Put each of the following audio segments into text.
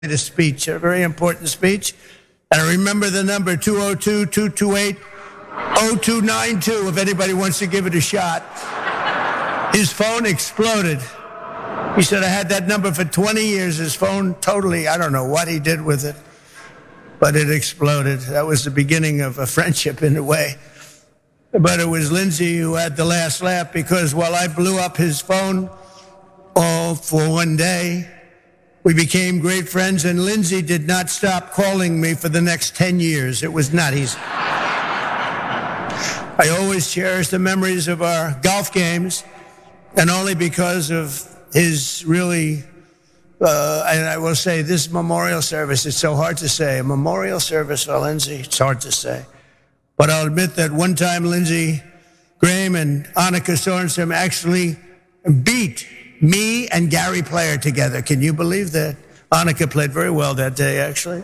a speech, a very important speech. And I remember the number 202-228-0292 if anybody wants to give it a shot. His phone exploded. He said, I had that number for 20 years. His phone totally, I don't know what he did with it, but it exploded. That was the beginning of a friendship in a way. But it was Lindsey who had the last laugh, because while I blew up his phone all for one day, we became great friends, and Lindsey did not stop calling me for the next 10 years. It was not easy. I always cherish the memories of our golf games, and only because of his really, and I will say this memorial service, it's so hard to say. A memorial service for Lindsey, it's hard to say. But I'll admit that one time Lindsey Graham and Annika Sorensen actually beat me and Gary Player together. Can you believe that? Annika played very well that day, actually.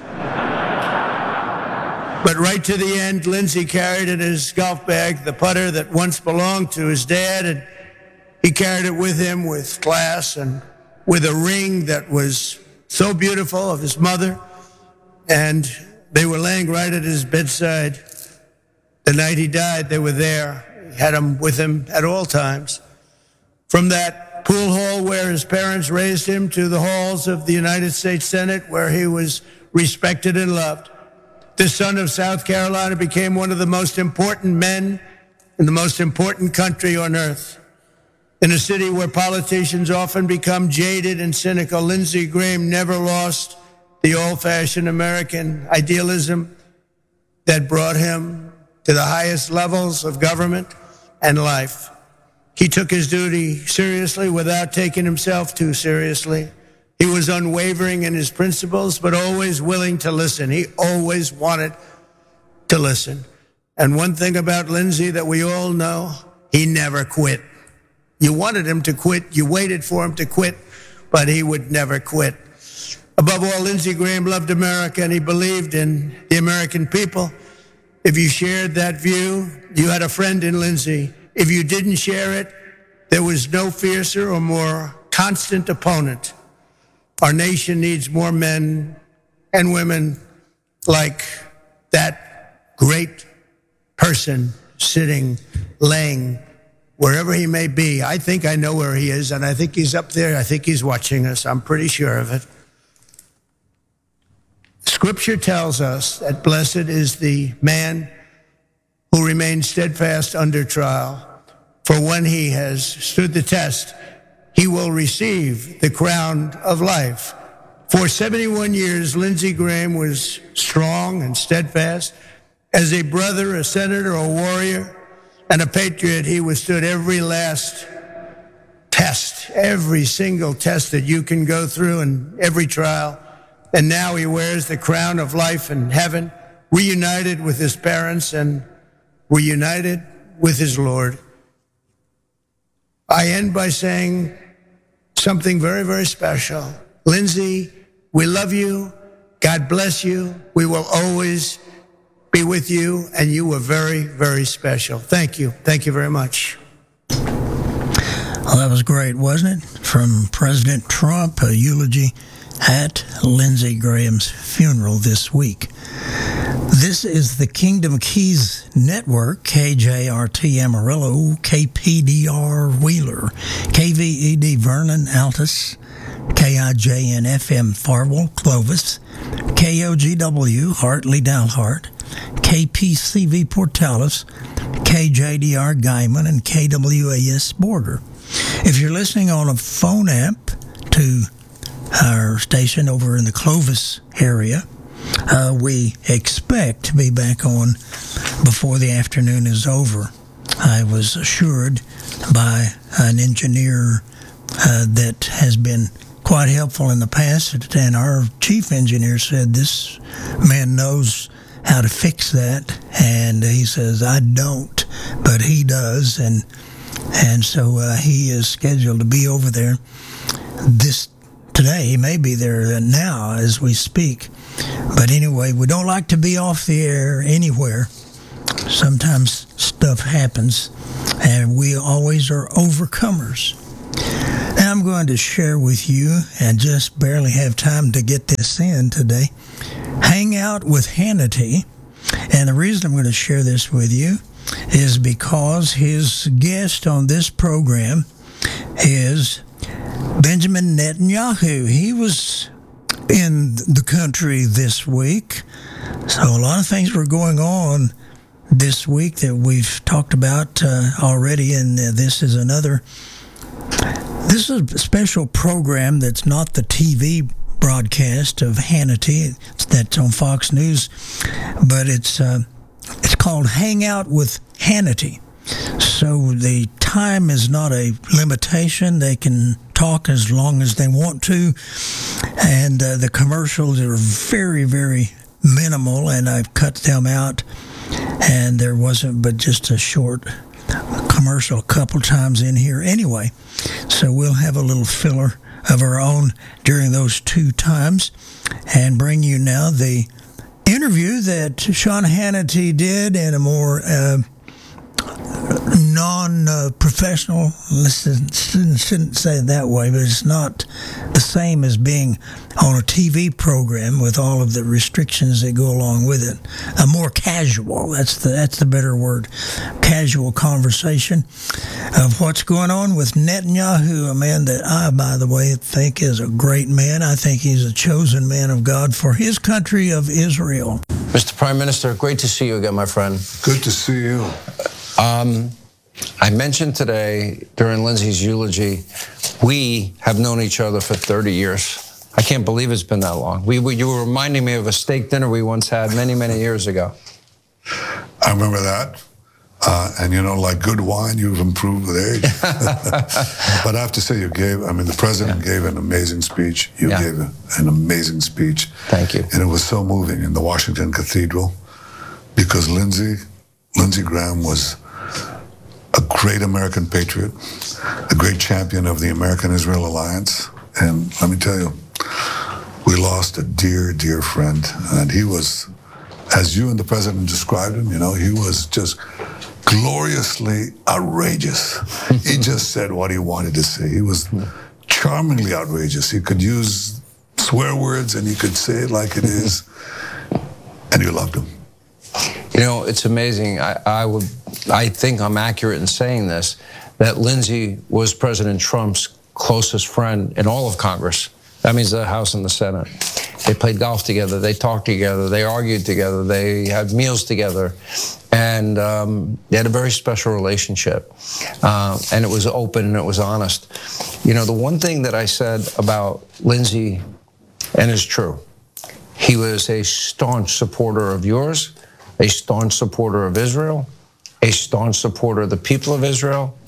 But right to the end, Lindsey carried in his golf bag the putter that once belonged to his dad, and he carried it with him with class and with a ring that was so beautiful of his mother. And they were laying right at his bedside. The night he died, they were there. He had him with him at all times. From that pool hall where his parents raised him to the halls of the United States Senate, where he was respected and loved, the son of South Carolina became one of the most important men in the most important country on earth. In a city where politicians often become jaded and cynical, Lindsey Graham never lost the old-fashioned American idealism that brought him to the highest levels of government and life. He took his duty seriously without taking himself too seriously. He was unwavering in his principles, but always willing to listen. He always wanted to listen. And one thing about Lindsey that we all know, he never quit. You wanted him to quit, you waited for him to quit, but he would never quit. Above all, Lindsey Graham loved America, and he believed in the American people. If you shared that view, you had a friend in Lindsey. If you didn't share it, there was no fiercer or more constant opponent. Our nation needs more men and women like that great person sitting, laying, wherever he may be. I think I know where he is, and I think he's up there. I think he's watching us. I'm pretty sure of it. Scripture tells us that blessed is the man who remains steadfast under trial. For when he has stood the test, he will receive the crown of life. For 71 years, Lindsey Graham was strong and steadfast. As a brother, a senator, a warrior, and a patriot, he withstood every last test, every single test that you can go through and every trial. And now he wears the crown of life in heaven, reunited with his parents and reunited with his Lord. I end by saying something very, very special. Lindsey, we love you. God bless you. We will always be with you, and you were very, very special. Thank you. Thank you very much. Well, that was great, wasn't it? From President Trump, a eulogy at Lindsey Graham's funeral this week. This is the Kingdom Keys Network, KJRT Amarillo, KPDR Wheeler, KVED Vernon Altus, KIJN FM Farwell Clovis, KOGW Hartley Dalhart, KPCV Portales, KJDR Guyman, and KWAS Border. If you're listening on a phone app to our station over in the Clovis area, we expect to be back on before the afternoon is over. I was assured by an engineer that has been quite helpful in the past, and our chief engineer said this man knows how to fix that, and he says, I don't, but he does, and so he is scheduled to be over there today. He may be there now as we speak. But anyway, we don't like to be off the air anywhere. Sometimes stuff happens, and we always are overcomers. And I'm going to share with you, and just barely have time to get this in today, Hang Out with Hannity. And the reason I'm going to share this with you is because his guest on this program is Benjamin Netanyahu. He was in the country this week, so a lot of things were going on this week that we've talked about already, and this is a special program that's not the TV broadcast of Hannity that's on Fox News, but it's called Hang Out with Hannity. So the time is not a limitation. They can talk as long as they want to, and the commercials are very, very minimal, and I've cut them out, and there wasn't but just a short commercial a couple times in here anyway. So we'll have a little filler of our own during those two times and bring you now the interview that Sean Hannity did in a more non-professional, shouldn't say it that way, but it's not the same as being on a TV program with all of the restrictions that go along with it. A more casual, that's the better word, casual conversation of what's going on with Netanyahu, a man that I, by the way, think is a great man. I think he's a chosen man of God for his country of Israel. Mr. Prime Minister, great to see you again, my friend. Good to see you. I mentioned today during Lindsey's eulogy, we have known each other for 30 years. I can't believe it's been that long. You were reminding me of a steak dinner we once had many, many years ago. I remember that. And like good wine, you've improved with age. But I have to say, the president gave an amazing speech. You gave an amazing speech. Thank you. And it was so moving in the Washington Cathedral because Lindsey Graham was a great American patriot, a great champion of the American-Israel alliance. And let me tell you, we lost a dear, dear friend. And he was, as you and the president described him, he was just gloriously outrageous. He just said what he wanted to say. He was charmingly outrageous. He could use swear words and he could say it like it is. And you loved him. It's amazing. I think I'm accurate in saying this, that Lindsey was President Trump's closest friend in all of Congress. That means the House and the Senate. They played golf together. They talked together. They argued together. They had meals together. And they had a very special relationship. And it was open and it was honest. The one thing that I said about Lindsey, and is true, he was a staunch supporter of yours, a staunch supporter of Israel, a staunch supporter of the people of Israel,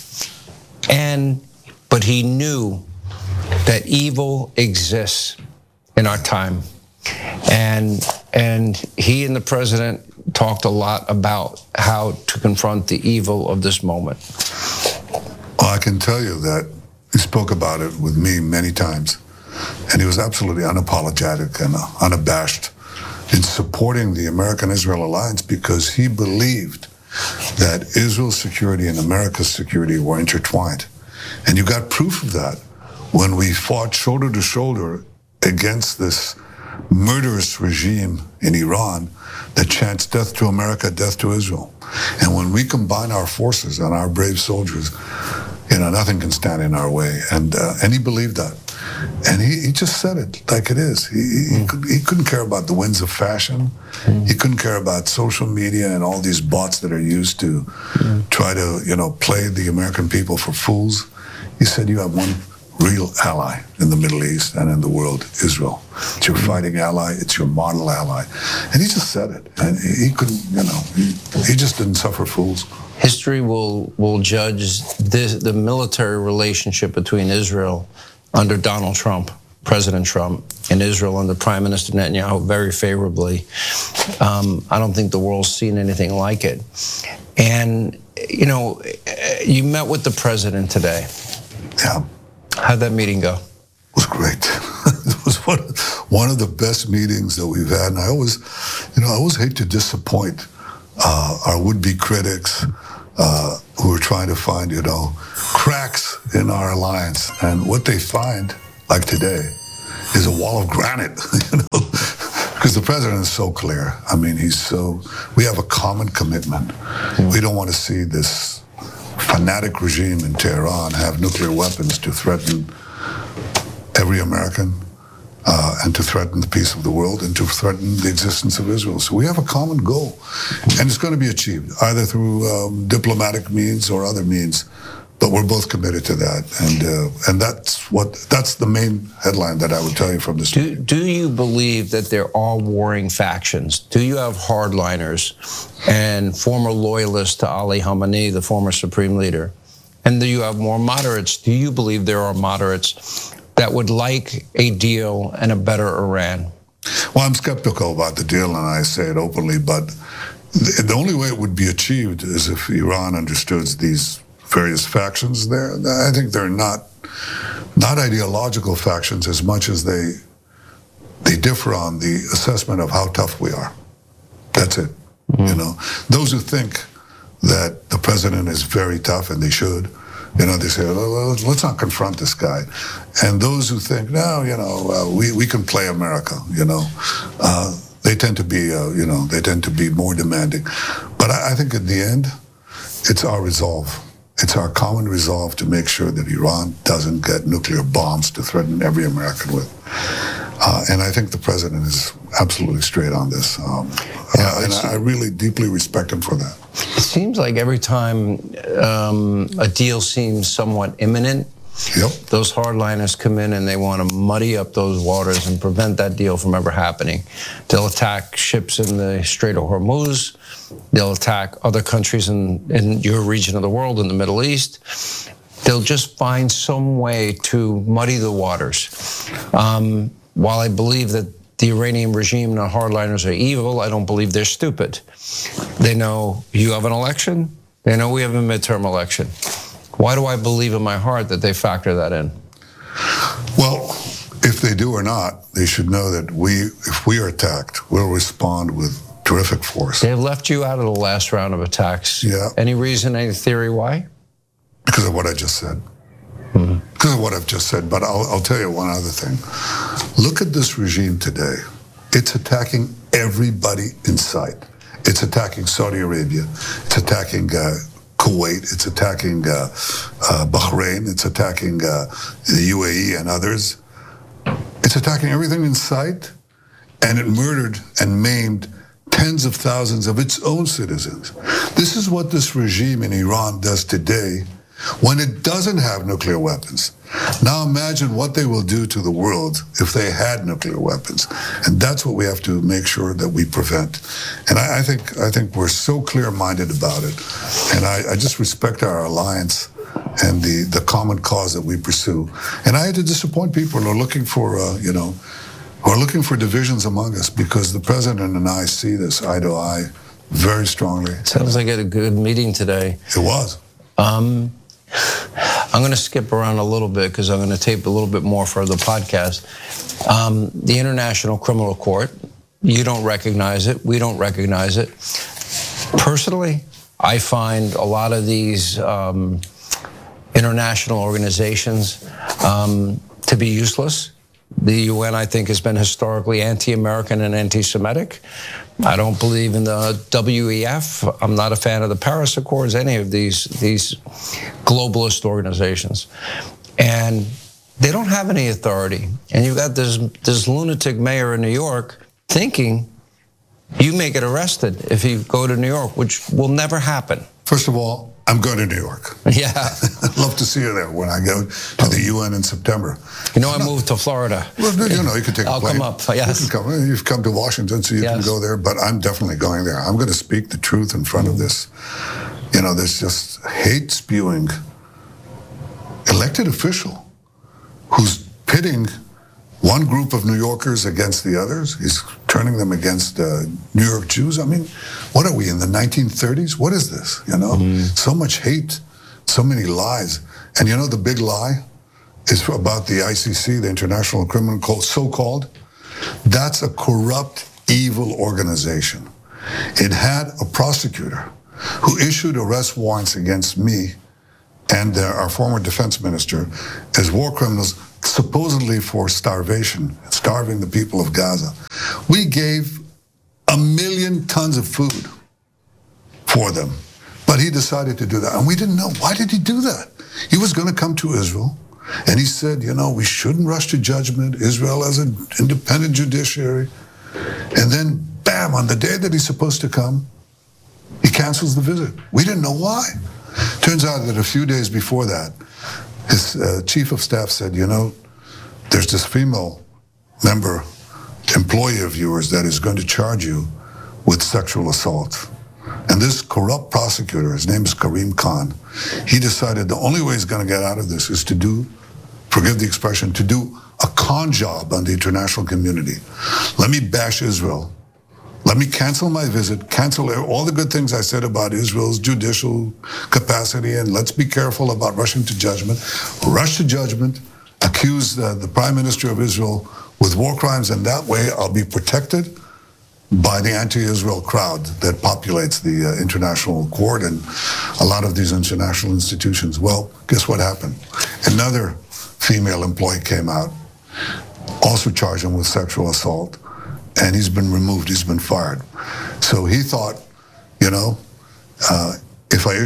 but he knew that evil exists in our time. And he and the president talked a lot about how to confront the evil of this moment. Well, I can tell you that he spoke about it with me many times, and he was absolutely unapologetic and unabashed in supporting the American-Israel alliance because he believed that Israel's security and America's security were intertwined. And you got proof of that when we fought shoulder to shoulder against this murderous regime in Iran that chants death to America, death to Israel. And when we combine our forces and our brave soldiers, nothing can stand in our way. And he believed that. And he just said it like it is. He couldn't care about the winds of fashion. He couldn't care about social media and all these bots that are used to try to, play the American people for fools. He said, you have one real ally in the Middle East and in the world, Israel. It's your fighting ally. It's your model ally. And he just said it. And he couldn't, he just didn't suffer fools. History will judge the military relationship between Israel under Donald Trump, President Trump, and Israel under Prime Minister Netanyahu very favorably. I don't think the world's seen anything like it. And, you met with the president today. Yeah. How'd that meeting go? It was great. It was one of the best meetings that we've had. And I always hate to disappoint our would-be critics, who are trying to find, cracks in our alliance. And what they find, like today, is a wall of granite, because the president is so clear. I mean, we have a common commitment. We don't want to see this fanatic regime in Tehran have nuclear weapons to threaten every American, and to threaten the peace of the world, and to threaten the existence of Israel. So we have a common goal, and it's going to be achieved either through diplomatic means or other means. But we're both committed to that, and that's the main headline that I would tell you from this. Do you believe that there are warring factions? Do you have hardliners and former loyalists to Ali Khamenei, the former supreme leader? And do you have more moderates? Do you believe there are moderates that would like a deal and a better Iran? Well, I'm skeptical about the deal, and I say it openly, but the only way it would be achieved is if Iran understood these various factions. I think they're not ideological factions as much as they differ on the assessment of how tough we are. That's it. Those who think that the president is very tough, and they should, they say, let's not confront this guy. And those who think, no, we can play America, they tend to be more demanding. But I think in the end, it's our resolve. It's our common resolve to make sure that Iran doesn't get nuclear bombs to threaten every American with. And I think the president is absolutely straight on this. And I really deeply respect him for that. It seems like every time a deal seems somewhat imminent, those hardliners come in and they want to muddy up those waters and prevent that deal from ever happening. They'll attack ships in the Strait of Hormuz. They'll attack other countries in your region of the world, in the Middle East. They'll just find some way to muddy the waters. While I believe that the Iranian regime and the hardliners are evil, I don't believe they're stupid. They know you have an election. They know we have a midterm election. Why do I believe in my heart that they factor that in? Well, if they do or not, they should know that if we are attacked, we'll respond with terrific force. They've left you out of the last round of attacks. Yeah. Any reason, any theory why? Because of what I just said. Because of what I've just said. But I'll tell you one other thing. Look at this regime today. It's attacking everybody in sight. It's attacking Saudi Arabia. It's attacking Kuwait. It's attacking Bahrain. It's attacking the UAE and others. It's attacking everything in sight, and it murdered and maimed tens of thousands of its own citizens. This is what this regime in Iran does today when it doesn't have nuclear weapons. Now imagine what they will do to the world if they had nuclear weapons. And that's what we have to make sure that we prevent. And I think we're so clear-minded about it. And I just respect our alliance and the common cause that we pursue. And I had to disappoint people who are looking for, who are looking for divisions among us, because the president and I see this eye to eye very strongly. Sounds like a good meeting today. It was. I'm going to skip around a little bit because I'm going to tape a little bit more for the podcast. The International Criminal Court, you don't recognize it. We don't recognize it. Personally, I find a lot of these international organizations to be useless. The UN, I think, has been historically anti-American and anti-Semitic. I don't believe in the WEF. I'm not a fan of the Paris Accords, any of these globalist organizations. And they don't have any authority. And you've got this lunatic mayor in New York thinking you may get arrested if you go to New York, which will never happen. First of all, I'm going to New York. Yeah. I'd love to see you there when I go to the UN in September. I moved to Florida. Well, you can take a plane. I'll come up, yes. You've come to Washington, so you can go there, but I'm definitely going there. I'm going to speak the truth in front of this. There's just hate spewing elected official who's pitting one group of New Yorkers against the others. He's turning them against New York Jews. I mean, what are we, in the 1930s? What is this, So much hate, so many lies. And the big lie is about the ICC, the International Criminal Court, so-called. That's a corrupt, evil organization. It had a prosecutor who issued arrest warrants against me and our former defense minister as war criminals, supposedly for starvation, starving the people of Gaza. We gave 1 million tons of food for them, but he decided to do that. And we didn't know. Why did he do that? He was going to come to Israel, and he said, we shouldn't rush to judgment. Israel has an independent judiciary. And then, bam, on the day that he's supposed to come, he cancels the visit. We didn't know why. Turns out that a few days before that, his chief of staff said, there's this female member, employee of yours that is going to charge you with sexual assault. And this corrupt prosecutor, his name is Karim Khan, he decided the only way he's going to get out of this is to do, forgive the expression, to do a con job on the international community. Let me bash Israel. Let me cancel my visit, cancel all the good things I said about Israel's judicial capacity, and let's be careful about rushing to judgment. Rush to judgment, accuse the Prime Minister of Israel with war crimes, and that way I'll be protected by the anti-Israel crowd that populates the international court and a lot of these international institutions. Well, guess what happened? Another female employee came out, also charged him with sexual assault, and he's been removed, he's been fired. So he thought, if I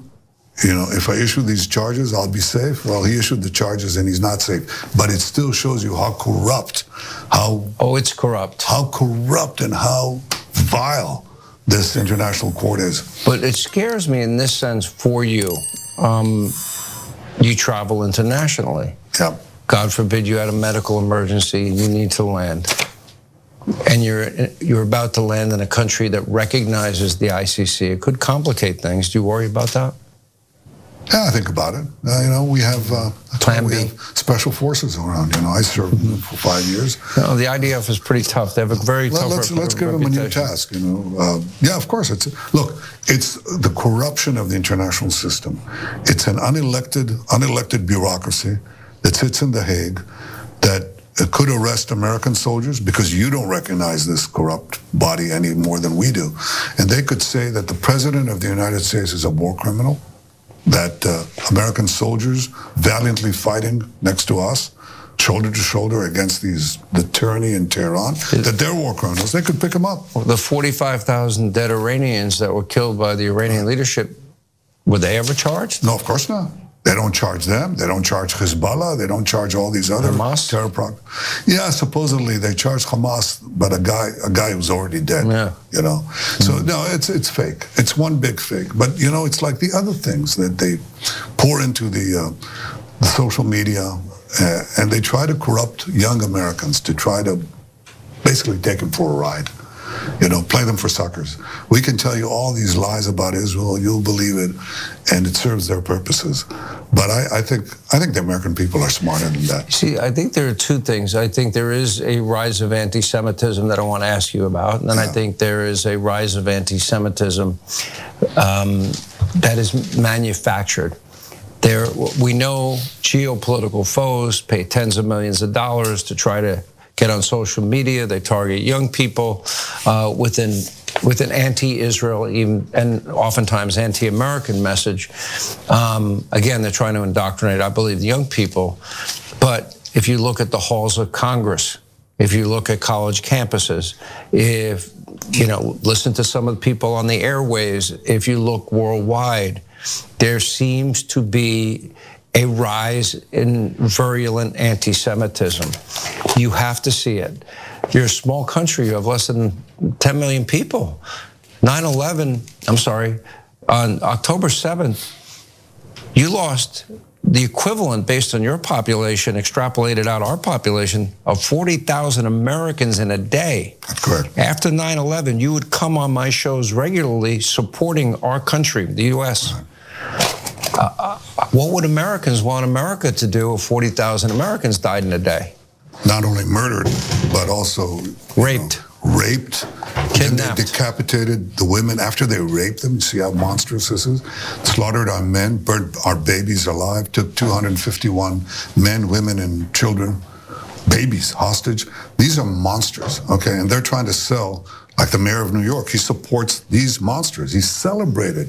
issue these charges, I'll be safe. Well, he issued the charges and he's not safe. But it still shows you how corrupt, it's corrupt. How corrupt and how vile this international court is. But it scares me in this sense for you. You travel internationally. Yeah. God forbid you had a medical emergency and you need to land. And you're about to land in a country that recognizes the ICC. It could complicate things. Do you worry about that? Yeah, I think about it. We have Plan we B. have special forces around. I served for 5 years. No, the IDF is pretty tough. They have a very tough Let's give them a new reputation. task. Yeah, of course. It's the corruption of the international system. It's an unelected bureaucracy that sits in The Hague that could arrest American soldiers because you don't recognize this corrupt body any more than we do. And they could say that the President of the United States is a war criminal, that American soldiers valiantly fighting next to us, shoulder to shoulder against the tyranny in Tehran, that they're war criminals. They could pick them up. The 45,000 dead Iranians that were killed by the Iranian leadership, were they ever charged? No, of course not. They don't charge them. They don't charge Hezbollah. They don't charge all these other Hamas? terror programs. Yeah, supposedly they charge Hamas, but a guy who's already dead. Yeah. So no, it's fake. It's one big fake. But it's like the other things that they pour into the social media, and they try to corrupt young Americans to try to basically take them for a ride. Play them for suckers. We can tell you all these lies about Israel, you'll believe it, and it serves their purposes. But I think the American people are smarter than that. See, I think there are two things. I think there is a rise of anti-Semitism that I want to ask you about, and then I think there is a rise of anti-Semitism that is manufactured. We know geopolitical foes pay tens of millions of dollars to try to get on social media. They target young people with an anti-Israel even, and oftentimes anti-American message. Again, they're trying to indoctrinate, I believe, the young people. But if you look at the halls of Congress, if you look at college campuses, if listen to some of the people on the airways, if you look worldwide, there seems to be a rise in virulent anti-Semitism. You have to see it. You're a small country. You have less than 10 million people. 9/11, on October 7th, you lost the equivalent, based on your population, extrapolated out our population, of 40,000 Americans in a day. That's correct. After 9/11, you would come on my shows regularly supporting our country, the U.S. What would Americans want America to do if 40,000 Americans died in a day? Not only murdered, but also Raped. Raped. Kidnapped. They decapitated the women after they raped them. You see how monstrous this is? Slaughtered our men, burnt our babies alive, took 251 men, women, and children, babies, hostage. These are monsters, okay? And they're trying to sell, like the mayor of New York, he supports these monsters. He's celebrated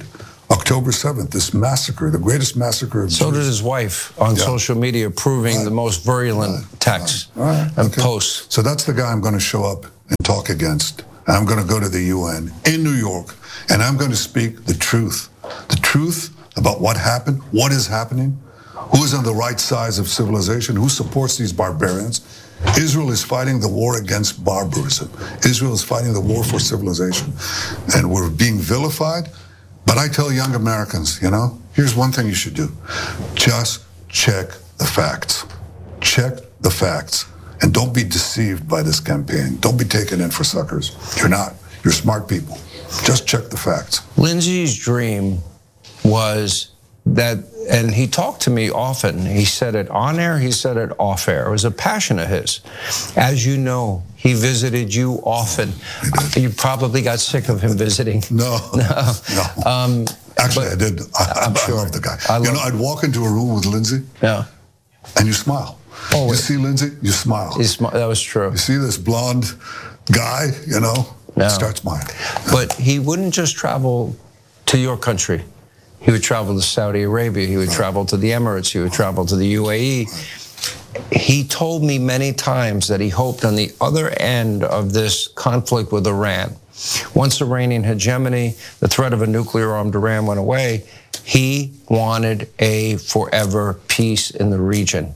October 7th, this massacre, the greatest massacre of So did Jews. his wife on social media, approving the most virulent texts and posts. So that's the guy I'm going to show up and talk against. I'm going to go to the UN in New York, and I'm going to speak the truth about what happened, what is happening, who is on the right side of civilization, who supports these barbarians. Israel is fighting the war against barbarism. Israel is fighting the war for civilization. And we're being vilified. But I tell young Americans, here's one thing you should do. Just check the facts. Check the facts. And don't be deceived by this campaign. Don't be taken in for suckers. You're not. You're smart people. Just check the facts. Lindsey's dream was that, and he talked to me often. He said it on air, he said it off air. It was a passion of his. As you know, he visited you often. You probably got sick of him visiting. No. Actually, I did. I love the guy. I'd walk into a room with Lindsey, and you smile. Oh, you see Lindsey, you smile. That was true. You see this blonde guy, start smiling. But he wouldn't just travel to your country. He would travel to Saudi Arabia. He would travel to the Emirates. He would travel to the UAE. He told me many times that he hoped on the other end of this conflict with Iran, once Iranian hegemony, the threat of a nuclear-armed Iran went away, he wanted a forever peace in the region.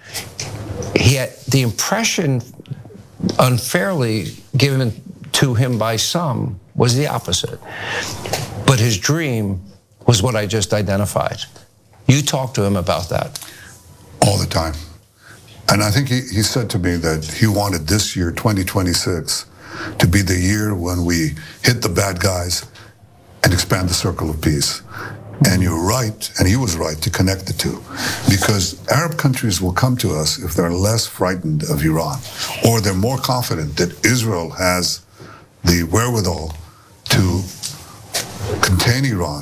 He had the impression, unfairly given to him by some, was the opposite. But his dream was what I just identified. You talked to him about that. All the time. And I think he said to me that he wanted this year, 2026, to be the year when we hit the bad guys and expand the circle of peace. And you're right, and he was right to connect the two, because Arab countries will come to us if they're less frightened of Iran, or they're more confident that Israel has the wherewithal to contain Iran,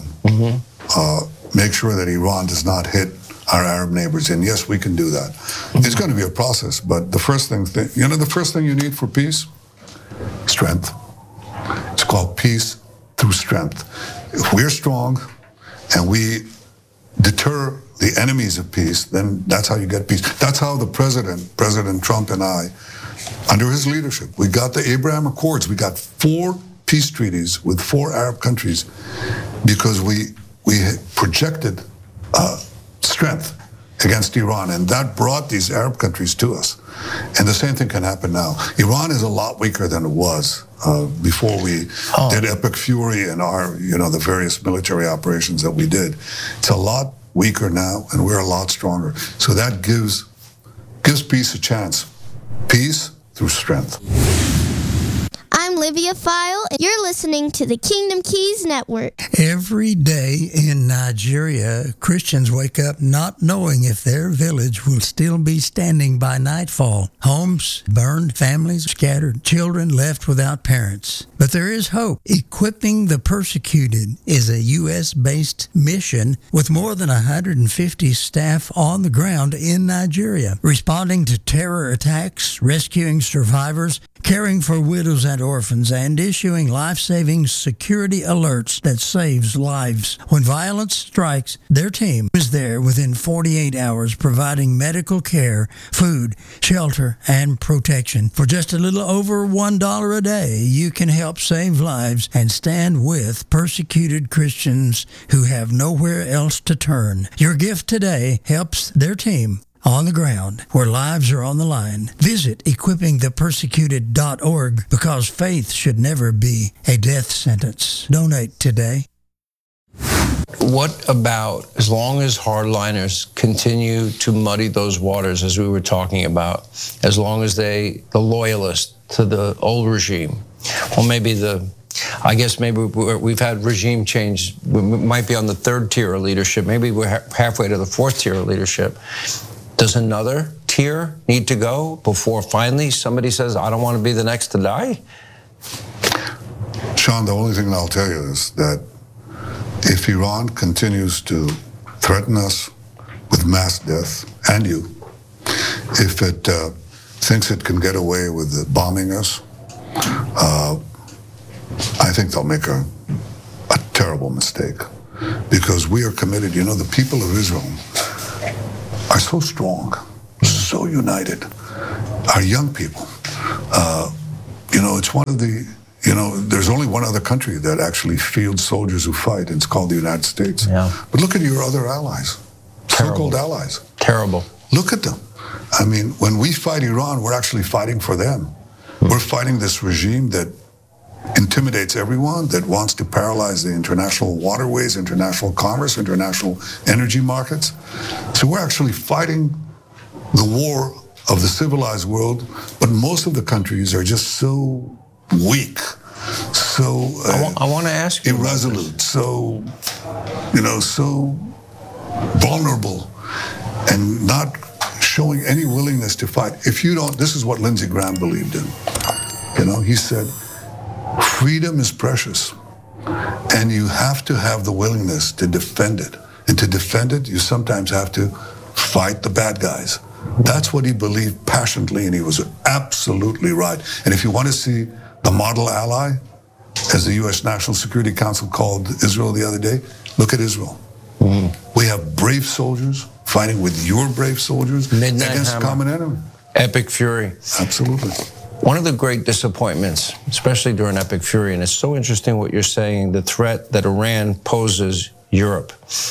make sure that Iran does not hit our Arab neighbors. And yes, we can do that. It's going to be a process, but the first thing you need for peace? Strength. It's called peace through strength. If we're strong and we deter the enemies of peace, then that's how you get peace. That's how President Trump and I, under his leadership, we got the Abraham Accords. We got 4 peace treaties with 4 Arab countries because we projected strength against Iran, and that brought these Arab countries to us. And the same thing can happen now. Iran is a lot weaker than it was before we did Epic Fury and the various military operations that we did. It's a lot weaker now, and we're a lot stronger. So that gives peace a chance. Peace through strength. I'm Livia File, and you're listening to the Kingdom Keys Network. Every day in Nigeria, Christians wake up not knowing if their village will still be standing by nightfall. Homes burned, families scattered, children left without parents. But there is hope. Equipping the Persecuted is a U.S.-based mission with more than 150 staff on the ground in Nigeria, responding to terror attacks, rescuing survivors, caring for widows and orphans, and issuing life-saving security alerts that saves lives. When violence strikes, their team is there within 48 hours, providing medical care, food, shelter, and protection. For just a little over $1 a day, you can help save lives and stand with persecuted Christians who have nowhere else to turn. Your gift today helps their team on the ground where lives are on the line. Visit equippingthepersecuted.org, because faith should never be a death sentence. Donate today. What about, as long as hardliners continue to muddy those waters, as we were talking about, as long as the loyalists to the old regime, or maybe we've had regime change, we might be on the 3rd tier of leadership, maybe we're halfway to the 4th tier of leadership. Does another tier need to go before finally somebody says, I don't want to be the next to die? Sean, the only thing I'll tell you is that if Iran continues to threaten us with mass death, and if it thinks it can get away with bombing us, I think they'll make a terrible mistake. because we are committed. You know, the people of Israel are so strong, so united. Our young people, you know, it's one of the, you know, there's only one other country that actually fields soldiers who fight, and it's called the United States. Yeah. But look at your other allies, so-called allies. Terrible. Look at them. I mean, when we fight Iran, we're actually fighting for them. We're fighting this regime that intimidates everyone, that wants to paralyze the international waterways, international commerce, international energy markets. So we're actually fighting the war of the civilized world, but most of the countries are just so weak, so I want to ask you irresolute, so, you know, so vulnerable, and not showing any willingness to fight. If you don't, this is what Lindsey Graham believed in. You know, he said, freedom is precious, and you have to have the willingness to defend it. And to defend it, you sometimes have to fight the bad guys. That's what he believed passionately, and he was absolutely right. And if you want to see the model ally, as the U.S. National Security Council called Israel the other day, look at Israel. We have brave soldiers fighting with your brave soldiers Midnight against Hammer. a common enemy. Epic Fury. Absolutely. One of the great disappointments, especially during Epic Fury, and it's so interesting what you're saying, the threat that Iran poses Europe.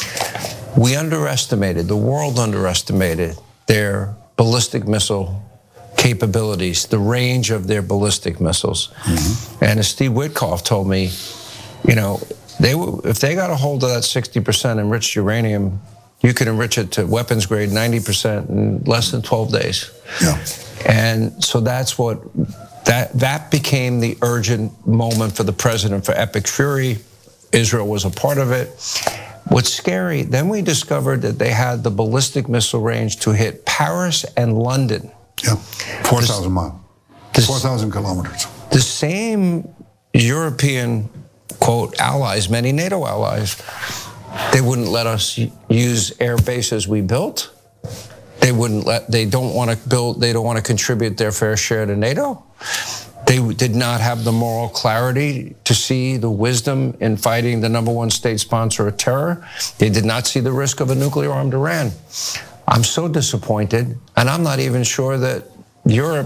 We underestimated, the world underestimated their ballistic missile capabilities, the range of their ballistic missiles. And as Steve Witkoff told me, you know, if they got a hold of that 60% enriched uranium, you could enrich it to weapons grade 90% in less than 12 days. Yeah. And so that's what, that became the urgent moment for the president for Epic Fury. Israel was a part of it. What's scary, then we discovered that they had the ballistic missile range to hit Paris and London. Yeah. 4,000 miles. 4,000 kilometers. The same European, quote, allies, many NATO allies, they wouldn't let us use air bases we built. They don't want to contribute their fair share to NATO. They did not have the moral clarity to see the wisdom in fighting the #1 state sponsor of terror. They did not see the risk of a nuclear-armed Iran. I'm so disappointed, and I'm not even sure that Europe,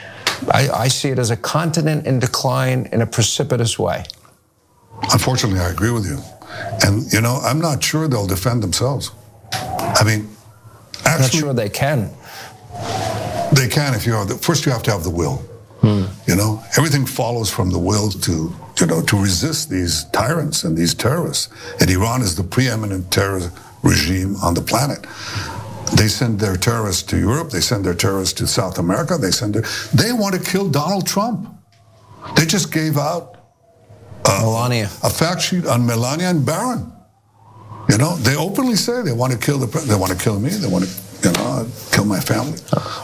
I see it as a continent in decline in a precipitous way. Unfortunately, I agree with you. And, you know, I'm not sure they'll defend themselves. I mean, I'm not actually, sure they can. they can if you are, first you have to have the will. You know, everything follows from the will to, you know, to resist these tyrants and these terrorists. And Iran is the preeminent terror regime on the planet. They send their terrorists to Europe. They send their terrorists to South America. They want to kill Donald Trump. They just gave out Melania. a fact sheet on Melania and Barron. You know, they openly say they want to kill they want to kill me. They want to, you know, kill my family.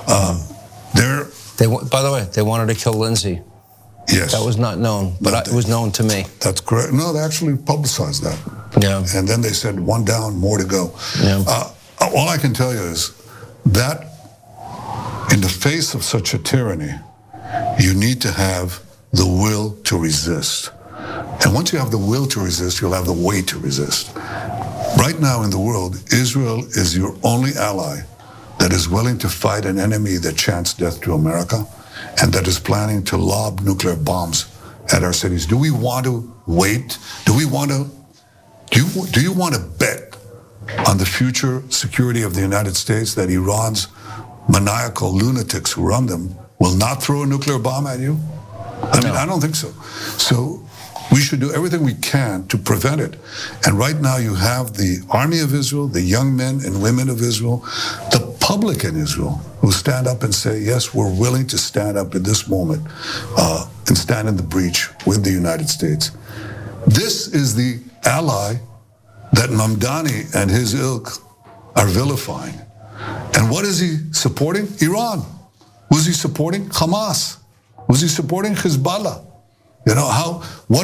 By the way, they wanted to kill Lindsey. Yes. That was not known, but it was known to me. That's correct. No, they actually publicized that. Yeah. And then they said, one down, more to go. Yeah. All I can tell you is that in the face of such a tyranny, you need to have the will to resist. And once you have the will to resist, you'll have the way to resist. Right now in the world, Israel is your only ally that is willing to fight an enemy that chants death to America and that is planning to lob nuclear bombs at our cities. Do we want to wait? Do you want to bet on the future security of the United States that Iran's maniacal lunatics who run them will not throw a nuclear bomb at you? I mean, I don't think so. So we should do everything we can to prevent it. And right now you have the army of Israel, the young men and women of Israel, the public in Israel who stand up and say, yes, we're willing to stand up at this moment and stand in the breach with the United States. This is the ally that Mamdani and his ilk are vilifying. And what is he supporting? Iran. Who's he supporting? Hamas. Who's he supporting? Hezbollah. You know,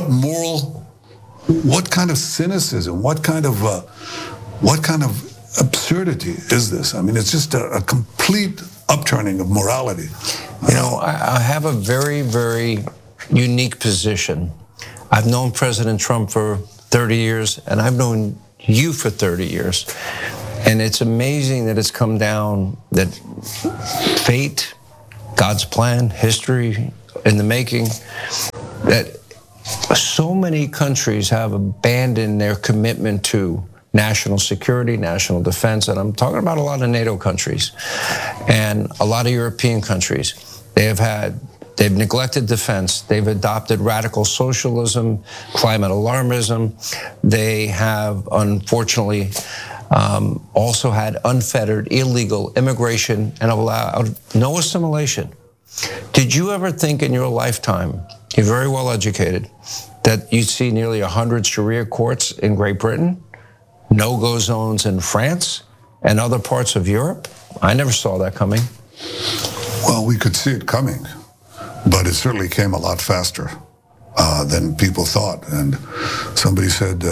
what kind of cynicism, what kind of absurdity is this? I mean, it's just a complete upturning of morality. You know, I have a very, very unique position. I've known President Trump for 30 years, and I've known you for 30 years. And it's amazing that it's come down that fate, God's plan, history in the making, that so many countries have abandoned their commitment to national security, national defense, and I'm talking about a lot of NATO countries and a lot of European countries. They've neglected defense. They've adopted radical socialism, climate alarmism. They have, unfortunately, also had unfettered illegal immigration and allowed no assimilation. Did you ever think in your lifetime, you're very well educated, that you'd see nearly 100 Sharia courts in Great Britain, no-go zones in France, and other parts of Europe? I never saw that coming. Well, we could see it coming, but it certainly came a lot faster than people thought. And somebody said,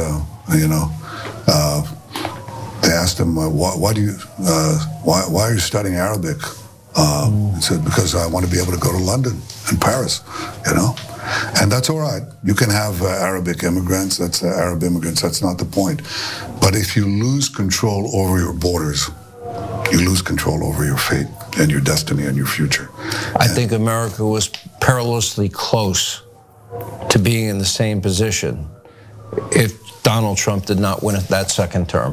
they asked him, why are you studying Arabic? He said, because I want to be able to go to London and Paris, And that's all right. You can have Arabic immigrants, that's Arab immigrants, that's not the point. But if you lose control over your borders, you lose control over your fate and your destiny and your future. I think America was perilously close to being in the same position if Donald Trump did not win that second term.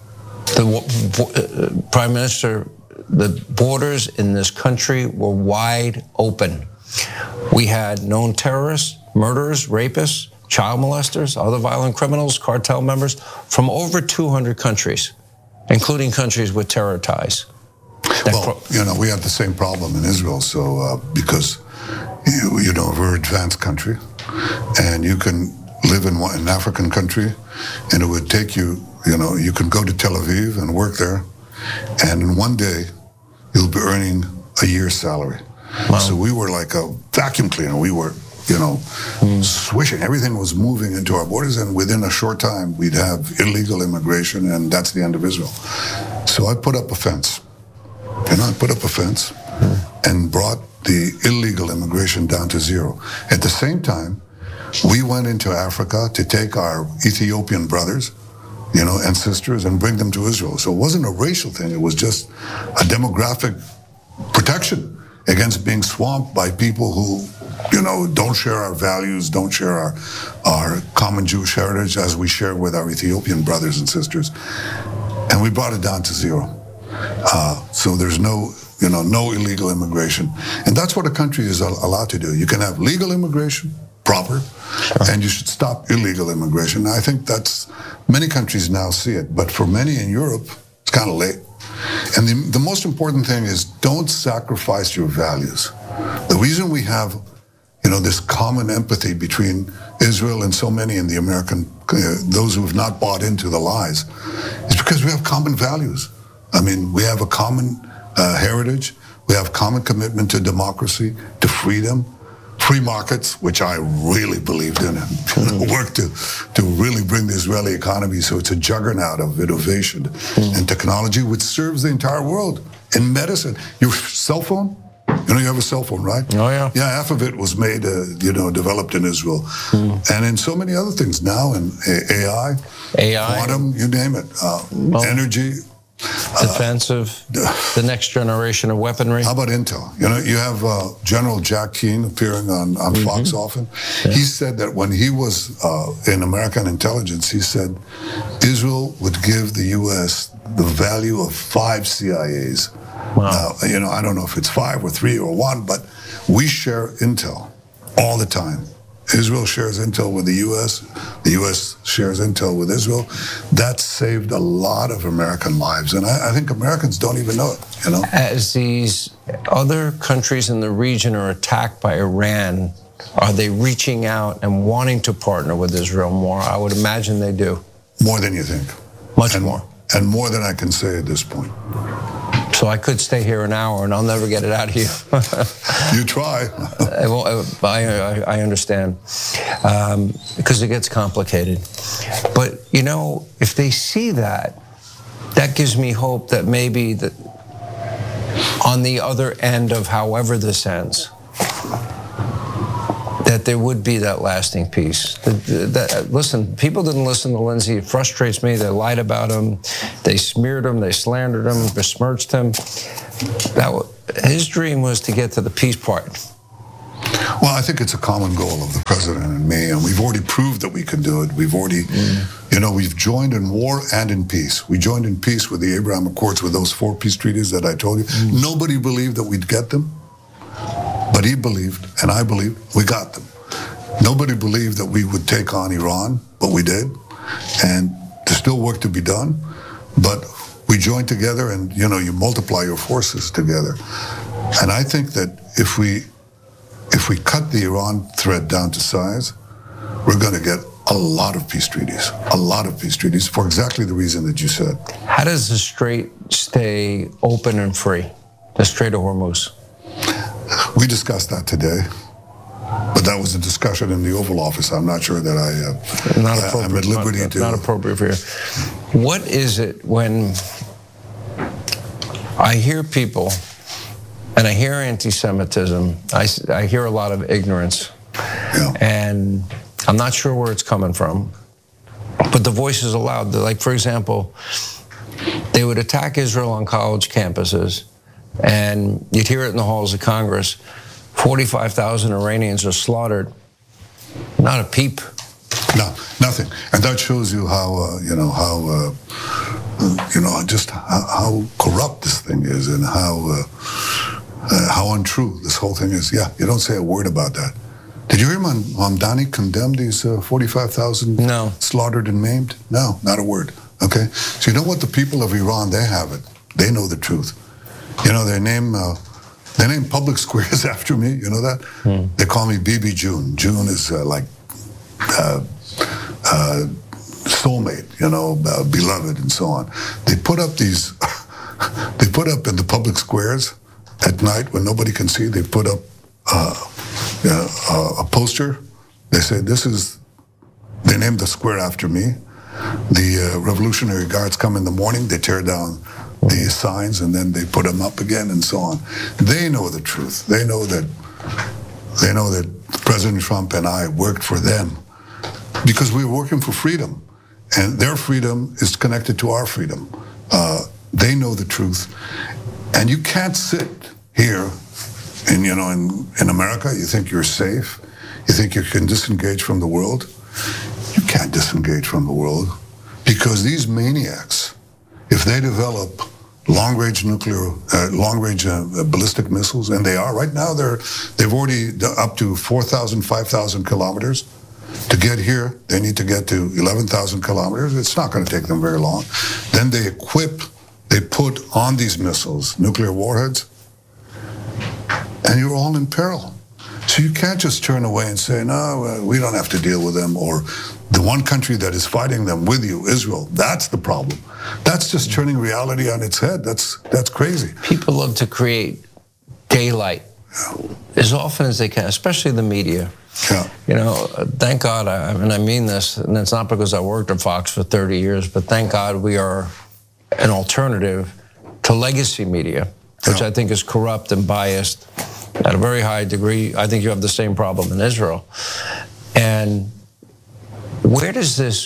The Prime Minister, the borders in this country were wide open. We had known terrorists, murderers, rapists, child molesters, other violent criminals, cartel members from over 200 countries, including countries with terror ties. Well, we have the same problem in Israel. So because, we're an advanced country, and you can live in an African country, and it would take you, you can go to Tel Aviv and work there, and in one day, you'll be earning a year's salary. Wow. So we were like a vacuum cleaner. We were, swishing. Everything was moving into our borders, and within a short time, we'd have illegal immigration, and that's the end of Israel. So I put up a fence. And brought the illegal immigration down to zero. At the same time, we went into Africa to take our Ethiopian brothers, and sisters, and bring them to Israel. So it wasn't a racial thing. It was just a demographic protection against being swamped by people who, don't share our values, don't share our common Jewish heritage as we share with our Ethiopian brothers and sisters. And we brought it down to zero. So there's no illegal immigration. And that's what a country is allowed to do. You can have legal immigration, proper, and you should stop illegal immigration. I think many countries now see it, but for many in Europe, it's kind of late. And the most important thing is don't sacrifice your values. The reason we have, this common empathy between Israel and so many in the American, those who have not bought into the lies, is because we have common values. I mean, we have a common heritage. We have common commitment to democracy, to freedom, free markets, which I really believed in and worked to really bring the Israeli economy so it's a juggernaut of innovation and technology, which serves the entire world. In medicine, your cell phone, you have a cell phone, right? Oh, yeah. Yeah, half of it was made, developed in Israel. And in so many other things now, in AI, quantum, you name it, energy, defensive, the next generation of weaponry. How about Intel? You have General Jack Keane appearing on Fox often. Yeah. He said that when he was in American intelligence, he said Israel would give the U.S. the value of 5 CIAs. Wow. Now, I don't know if it's 5 or 3 or 1, but we share intel all the time. Israel shares intel with the U.S. shares intel with Israel. That saved a lot of American lives, and I think Americans don't even know it, As these other countries in the region are attacked by Iran, are they reaching out and wanting to partner with Israel more? I would imagine they do. More than you think. Much more. And more than I can say at this point. So I could stay here an hour and I'll never get it out of you. You try. I understand, because it gets complicated. But, if they see that gives me hope that maybe that on the other end of however this ends, that there would be that lasting peace. Listen, people didn't listen to Lindsey. It frustrates me. They lied about him. They smeared him. They slandered him, besmirched him. His dream was to get to the peace part. Well, I think it's a common goal of the president and me, and we've already proved that we can do it. We've already, we've joined in war and in peace. We joined in peace with the Abraham Accords, with those 4 peace treaties that I told you. Nobody believed that we'd get them, but he believed, and I believed, we got them. Nobody believed that we would take on Iran, but we did. And there's still work to be done, but we joined together, and, you multiply your forces together. And I think that if we cut the Iran threat down to size, we're going to get a lot of peace treaties, for exactly the reason that you said. How does the Strait stay open and free, the Strait of Hormuz? We discussed that today, but that was a discussion in the Oval Office. I'm not sure that I'm at liberty to... Not appropriate for you. What is it when I hear people, and I hear anti-Semitism, I hear a lot of ignorance, and I'm not sure where it's coming from, but the voices are loud. Like, for example, they would attack Israel on college campuses, and you'd hear it in the halls of Congress. 45,000 Iranians are slaughtered. Not a peep. No, nothing. And that shows you how, just how corrupt this thing is, and how untrue this whole thing is. Yeah, you don't say a word about that. Did you hear Mamdani condemn these 45,000 slaughtered and maimed? No, not a word. Okay? So you know what? The people of Iran, they have it. They know the truth. They name public squares after me. You know that? They call me Bibi June. June is like soulmate, beloved, and so on. They put up these. They put up in the public squares at night when nobody can see. They put up a poster. They say they named the square after me. The Revolutionary Guards come in the morning. They tear down the signs, and then they put them up again, and so on. They know the truth. They know that President Trump and I worked for them because we were working for freedom, and their freedom is connected to our freedom. They know the truth, and you can't sit here in America. You think you're safe. You think you can disengage from the world. You can't disengage from the world, because these maniacs, if they develop long-range ballistic missiles, and they are right now, they've already up to 4,000, 5,000 kilometers. To get here, they need to get to 11,000 kilometers. It's not going to take them very long. Then they put on these missiles nuclear warheads, and you're all in peril. So you can't just turn away and say, no, we don't have to deal with them, or the one country that is fighting them with you, Israel, that's the problem. That's just turning reality on its head. That's crazy. People love to create daylight as often as they can, especially the media. Yeah. Thank God, and I mean this, and it's not because I worked at Fox for 30 years, but thank God we are an alternative to legacy media, which I think is corrupt and biased at a very high degree. I think you have the same problem in Israel. And how does this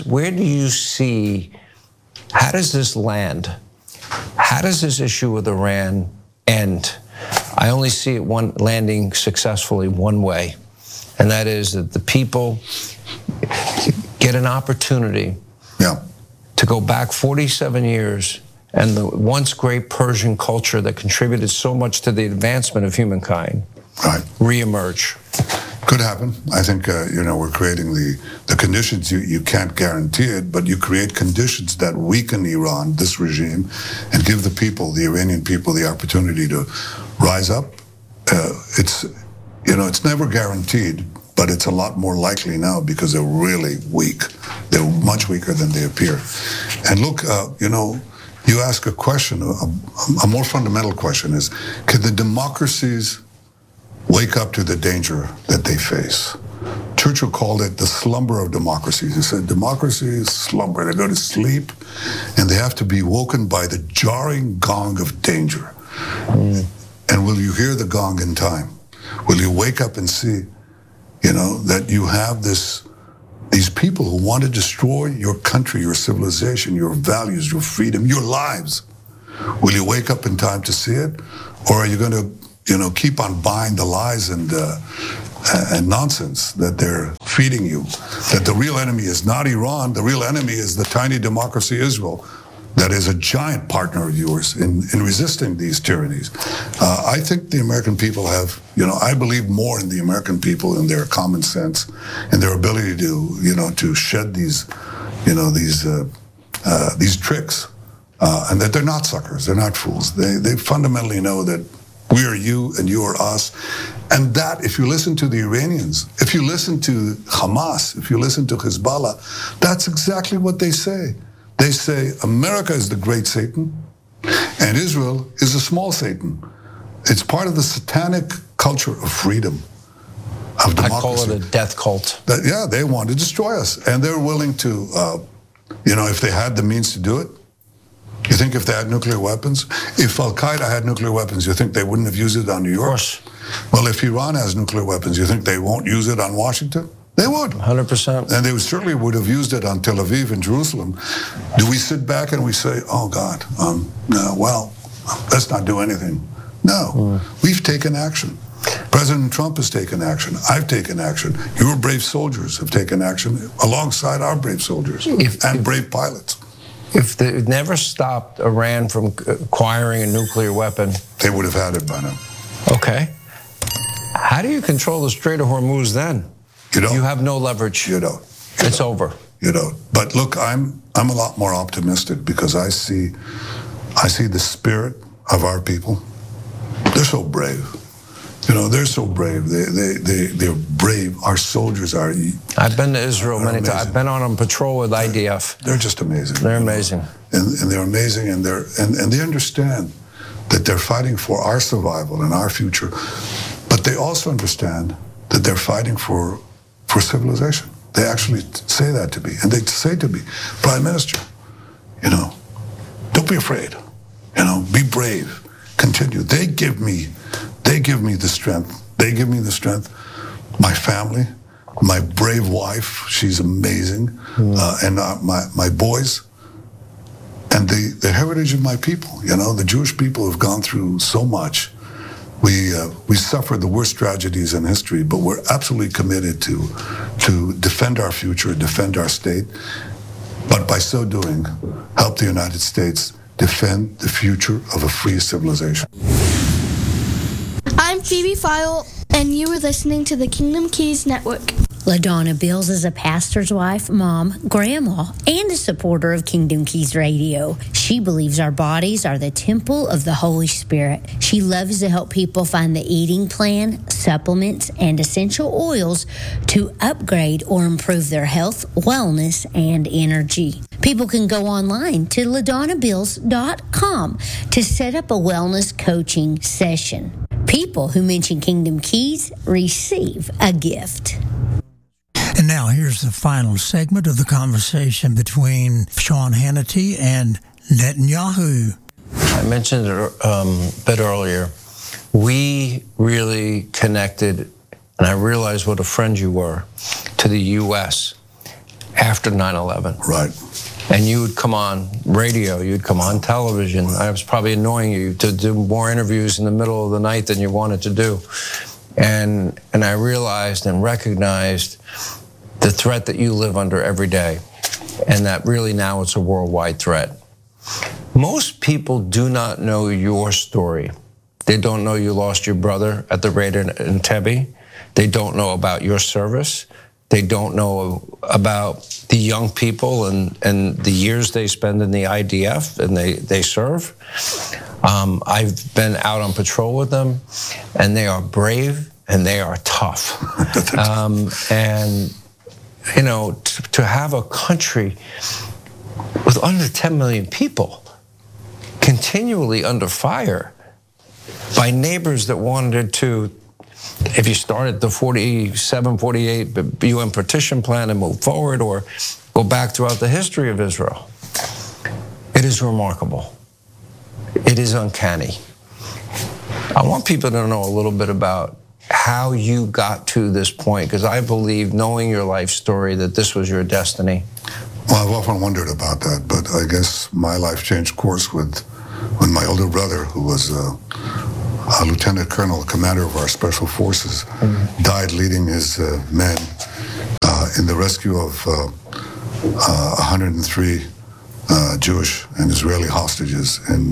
land? How does this issue with Iran end? I only see it landing successfully one way, and that is that the people get an opportunity to go back 47 years and the once great Persian culture that contributed so much to the advancement of humankind reemerge. Could happen. I think, we're creating the conditions. You can't guarantee it, but you create conditions that weaken Iran, this regime, and give the people, the Iranian people, the opportunity to rise up. It's never guaranteed, but it's a lot more likely now because they're really weak. They're much weaker than they appear. And look, you ask a question, a more fundamental question is, can the democracies wake up to the danger that they face? Churchill called it the slumber of democracies. He said, democracies slumber. They go to sleep, and they have to be woken by the jarring gong of danger. And will you hear the gong in time? Will you wake up and see that you have these people who want to destroy your country, your civilization, your values, your freedom, your lives. Will you wake up in time to see it? Or are you going to, keep on buying the lies and nonsense that they're feeding you? That the real enemy is not Iran. The real enemy is the tiny democracy Israel that is a giant partner of yours in resisting these tyrannies. I think the American people have, I believe more in the American people and their common sense and their ability to shed these tricks, and that they're not suckers, they're not fools. They fundamentally know that we are you and you are us. And that, if you listen to the Iranians, if you listen to Hamas, if you listen to Hezbollah, that's exactly what they say. They say America is the great Satan and Israel is the small Satan. It's part of the satanic culture of freedom, of democracy. I call it a death cult. They want to destroy us. And they're willing to, if they had the means to do it. You think if they had nuclear weapons? If Al-Qaeda had nuclear weapons, you think they wouldn't have used it on New York? Of course. Well, if Iran has nuclear weapons, you think they won't use it on Washington? They would. 100%. And they certainly would have used it on Tel Aviv and Jerusalem. Do we sit back and we say, oh, God, let's not do anything? No. We've taken action. President Trump has taken action. I've taken action. Your brave soldiers have taken action alongside our brave soldiers and brave pilots. If they never stopped Iran from acquiring a nuclear weapon, they would have had it by now. Okay. How do you control the Strait of Hormuz then? You don't. You have no leverage. You don't. It's over. You don't. But look, I'm a lot more optimistic because I see the spirit of our people. They're so brave. They're so brave. They're brave. Our soldiers are. I've been to Israel many times. I've been on patrol with IDF. They're just amazing. They're amazing. And they're amazing, and they understand that they're fighting for our survival and our future. But they also understand that they're fighting for civilization. They actually say that to me, and they say to me, Prime Minister, don't be afraid. Be brave. Continue. They give me the strength. They give me the strength. My family, my brave wife, she's amazing, and my boys, and the heritage of my people. The Jewish people have gone through so much. We suffered the worst tragedies in history, but we're absolutely committed to defend our future, defend our state, but by so doing, help the United States defend the future of a free civilization. I'm Phoebe File, and you are listening to the Kingdom Keys Network. LaDonna Bills is a pastor's wife, mom, grandma, and a supporter of Kingdom Keys Radio. She believes our bodies are the temple of the Holy Spirit. She loves to help people find the eating plan, supplements, and essential oils to upgrade or improve their health, wellness, and energy. People can go online to LaDonnaBills.com to set up a wellness coaching session. People who mention Kingdom Keys receive a gift. And now here's the final segment of the conversation between Sean Hannity and Netanyahu. I mentioned it a bit earlier. We really connected, and I realized what a friend you were to the U.S. after 9/11. Right. And you would come on radio, you'd come on television. I was probably annoying you to do more interviews in the middle of the night than you wanted to do. And I realized and recognized the threat that you live under every day, and that really now it's a worldwide threat. Most people do not know your story. They don't know you lost your brother at the raid in Entebbe. They don't know about your service. They don't know about the young people and the years they spend in the IDF and they serve. I've been out on patrol with them, and they are brave and they are tough. And to have a country with under 10 million people continually under fire by neighbors that wanted to, if you start at the 47, 48 UN partition plan and move forward, or go back throughout the history of Israel, it is remarkable. It is uncanny. I want people to know a little bit about how you got to this point? Because I believe, knowing your life story, that this was your destiny. Well, I've often wondered about that, but I guess my life changed course when my older brother, who was a lieutenant colonel, commander of our special forces, died leading his men in the rescue of 103 Jewish and Israeli hostages in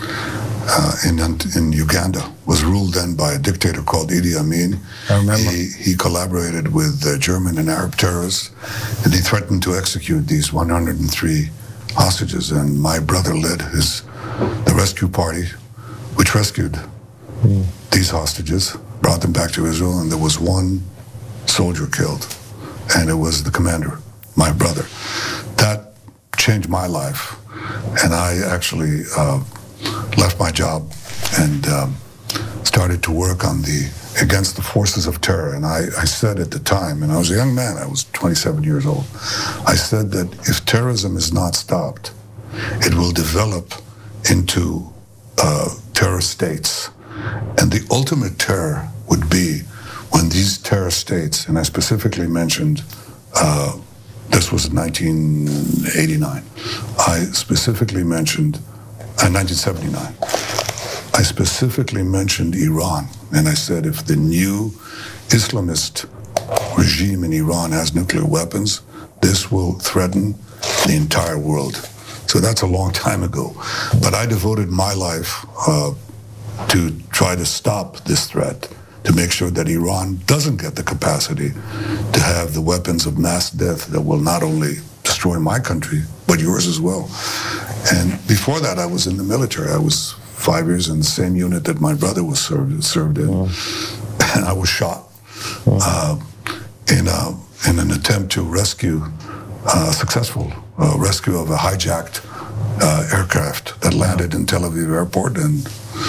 Uganda. Was ruled then by a dictator called Idi Amin. I remember. He collaborated with German and Arab terrorists, and he threatened to execute these 103 hostages. And my brother led the rescue party, which rescued these hostages, brought them back to Israel, and there was one soldier killed, and it was the commander, my brother. That changed my life, and I actually left my job and started to work against the forces of terror. And I said at the time, and I was a young man, I was 27 years old, I said that if terrorism is not stopped, it will develop into terrorist states. And the ultimate terror would be when these terrorist states, and I specifically mentioned, this was in 1989, I specifically mentioned, 1979, I specifically mentioned Iran, and I said if the new Islamist regime in Iran has nuclear weapons, this will threaten the entire world. So that's a long time ago. But I devoted my life to try to stop this threat, to make sure that Iran doesn't get the capacity to have the weapons of mass death that will not only destroy my country, but yours as well. And before that, I was in the military. I was 5 years in the same unit that my brother was served in, and I was shot in an attempt to rescue, successful rescue of a hijacked aircraft that landed in Tel Aviv airport, and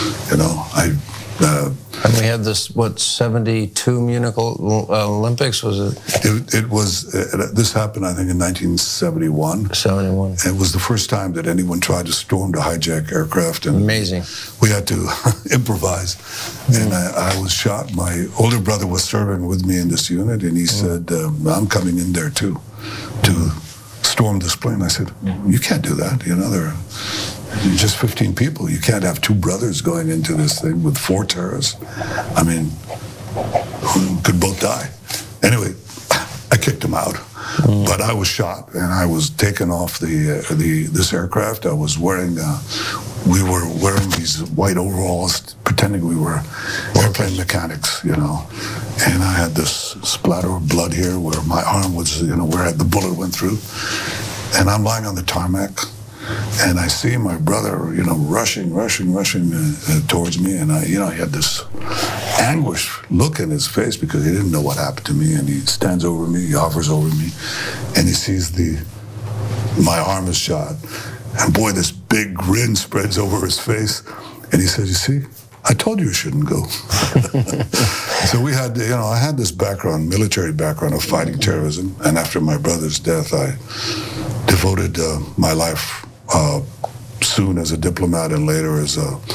And we had this, 72 Munich Olympics, was it? It was, this happened, I think, in 1971. 71. It was the first time that anyone tried to storm to hijack aircraft. And Amazing. We had to improvise. And I was shot. My older brother was serving with me in this unit, and he said, I'm coming in there too, to storm this plane. I said, you can't do that. There are just 15 people. You can't have two brothers going into this thing with 4 terrorists. I mean, we could both die. Anyway, I kicked him out. But I was shot, and I was taken off this aircraft. I was wearing, we were wearing these white overalls, pretending we were airplane mechanics, And I had this splatter of blood here where my arm was, where the bullet went through. And I'm lying on the tarmac, and I see my brother, rushing towards me, and he had this anguished look in his face because he didn't know what happened to me, and he stands over me, he hovers over me, and he sees my arm is shot, and boy, this big grin spreads over his face, and he says, "You see, I told you shouldn't go." So we had, I had this background, military background of fighting terrorism, and after my brother's death, I devoted my life soon as a diplomat and later as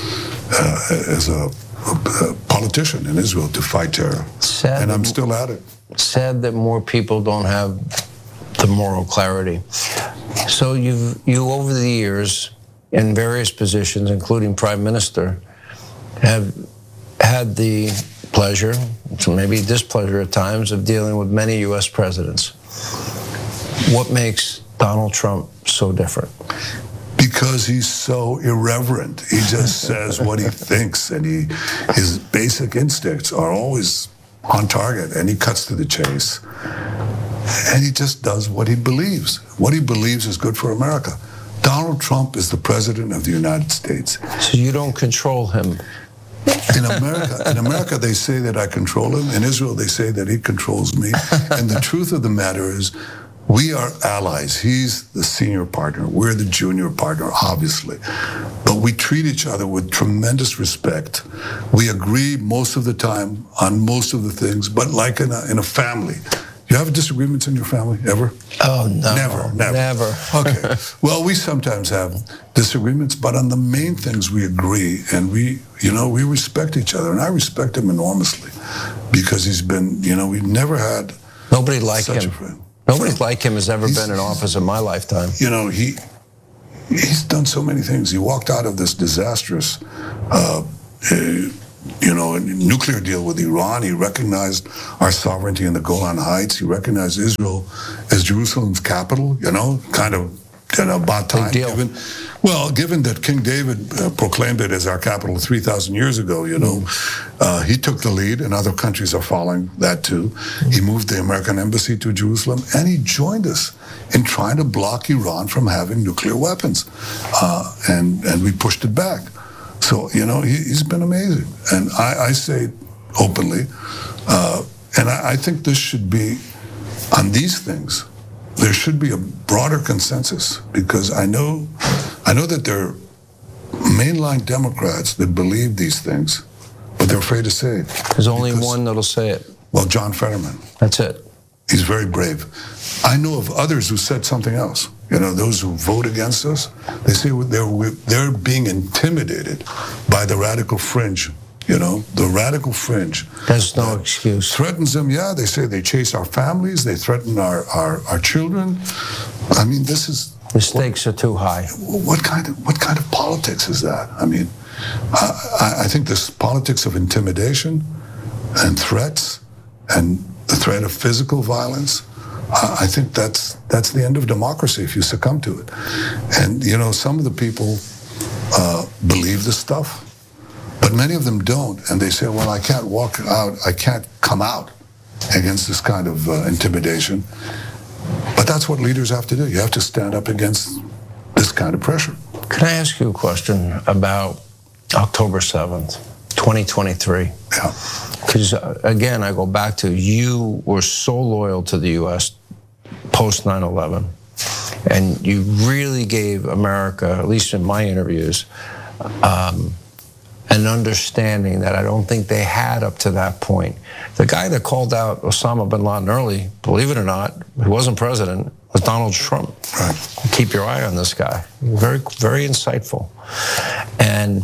a politician in Israel to fight terror. Sad, and I'm still at it. Sad that more people don't have the moral clarity. So you over the years, in various positions, including Prime Minister, have had the pleasure, so maybe displeasure at times, of dealing with many U.S. presidents. What makes Donald Trump so different? Because he's so irreverent. He just says what he thinks, and his basic instincts are always on target, and he cuts to the chase. And he just does what he believes. What he believes is good for America. Donald Trump is the president of the United States. So you don't control him. In America, they say that I control him. In Israel, they say that he controls me. And the truth of the matter is, we are allies. He's the senior partner. We're the junior partner, obviously. But we treat each other with tremendous respect. We agree most of the time on most of the things, but like in a family, you You have disagreements in your family ever? Oh, no. Never. Okay. Well, we sometimes have disagreements, but on the main things we agree, and we respect each other, and I respect him enormously because he's been, we've never had Nobody like such him. a friend. Nobody like him has ever been in office in my lifetime. He's done so many things. He walked out of this disastrous, nuclear deal with Iran. He recognized our sovereignty in the Golan Heights. He recognized Israel as Jerusalem's capital. About time. Big deal. Given that King David proclaimed it as our capital 3,000 years ago, he took the lead, and other countries are following that too. He moved the American embassy to Jerusalem, and he joined us in trying to block Iran from having nuclear weapons, and we pushed it back. So he's been amazing, and I say openly, and I think this should be on these things. There should be a broader consensus because I know that there are mainline Democrats that believe these things, but they're afraid to say it. There's only one that'll say it. Well, John Fetterman. That's it. He's very brave. I know of others who said something else. Those who vote against us, they say they're being intimidated by the radical fringe. The radical fringe. There's no excuse. Threatens them, yeah. They say they chase our families. They threaten our children. I mean, this is... The stakes are too high. What kind of politics is that? I mean, I think this politics of intimidation and threats and the threat of physical violence, I think that's the end of democracy if you succumb to it. And, some of the people believe this stuff. But many of them don't, and they say, well, I can't come out against this kind of intimidation. But that's what leaders have to do. You have to stand up against this kind of pressure. Can I ask you a question about October 7th, 2023? Yeah. Because, again, I go back to you were so loyal to the U.S. post 9/11, and you really gave America, at least in my interviews, an understanding that I don't think they had up to that point. The guy that called out Osama bin Laden early, believe it or not, he wasn't president, was Donald Trump. Right. Keep your eye on this guy. Very, very insightful. And,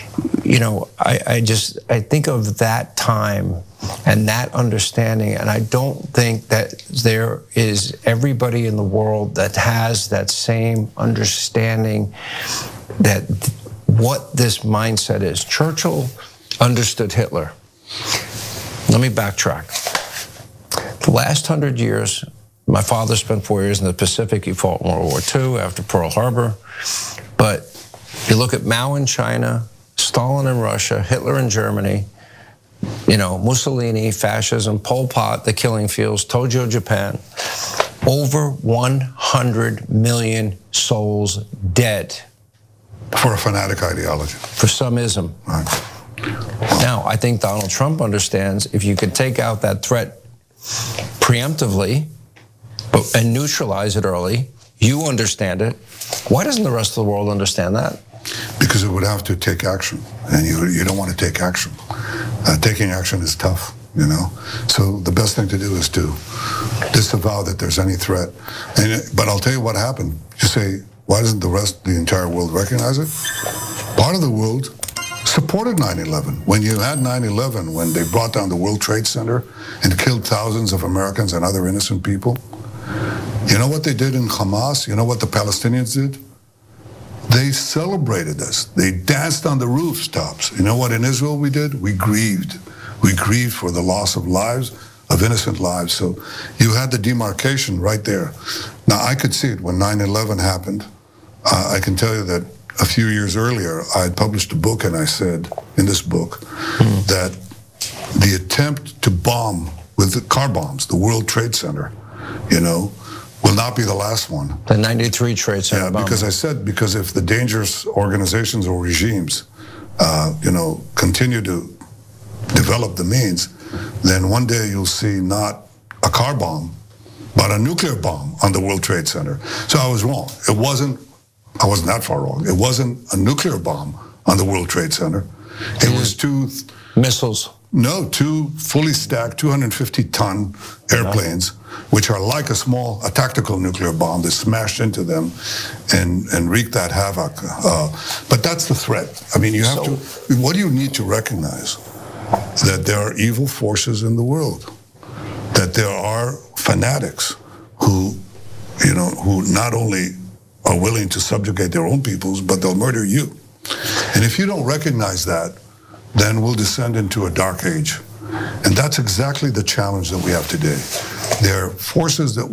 I think of that time and that understanding, and I don't think that there is everybody in the world that has that same understanding that what this mindset is. Churchill understood Hitler. Let me backtrack. The last 100 years, my father spent 4 years in the Pacific. He fought in World War II after Pearl Harbor. But you look at Mao in China, Stalin in Russia, Hitler in Germany, Mussolini, fascism, Pol Pot, the killing fields, Tojo, Japan. Over 100 million souls dead. For a fanatic ideology. For some ism. Right. Now, I think Donald Trump understands if you could take out that threat preemptively and neutralize it early, you understand it. Why doesn't the rest of the world understand that? Because it would have to take action, and you don't want to take action. Taking action is tough, So the best thing to do is to disavow that there's any threat. But I'll tell you what happened. You say, why doesn't the entire world recognize it? Part of the world supported 9/11. When you had 9/11, when they brought down the World Trade Center and killed thousands of Americans and other innocent people, you know what they did in Hamas? You know what the Palestinians did? They celebrated this. They danced on the rooftops. You know what in Israel we did? We grieved. We grieved for the loss of lives, of innocent lives. So you had the demarcation right there. Now, I could see it when 9/11 happened. I can tell you that a few years earlier, I had published a book, and I said in this book that the attempt to bomb with the car bombs, the World Trade Center, will not be the last one. The 93 Trade Center bomb. Because if the dangerous organizations or regimes, continue to develop the means, then one day you'll see not a car bomb, but a nuclear bomb on the World Trade Center. So I was wrong. I wasn't that far wrong. It wasn't a nuclear bomb on the World Trade Center. It was two missiles. No, two fully stacked 250-ton airplanes, which are like a tactical nuclear bomb that smashed into them and wreaked that havoc. But that's the threat. I mean, what do you need to recognize? That there are evil forces in the world, that there are fanatics who not only are willing to subjugate their own peoples, but they'll murder you. And if you don't recognize that, then we'll descend into a dark age. And that's exactly the challenge that we have today. There are forces that